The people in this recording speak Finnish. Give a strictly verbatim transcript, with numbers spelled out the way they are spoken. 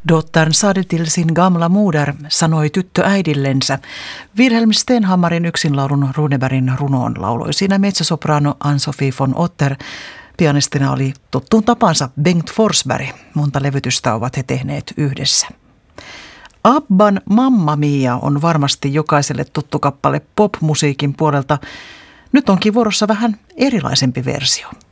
Dottern sade till sin gamla moder, sanoi tyttö äidillensä. Wilhelm Stenhammarin yksinlaulun Runebergin runoon lauloi siinä mezzosoprano Ann-Sofie von Otter. Pianistina oli tuttuun tapansa Bengt Forsberg. Monta levytystä ovat he tehneet yhdessä. Abban Mamma Mia on varmasti jokaiselle tuttu kappale pop-musiikin puolelta. Nyt onkin vuorossa vähän erilaisempi versio.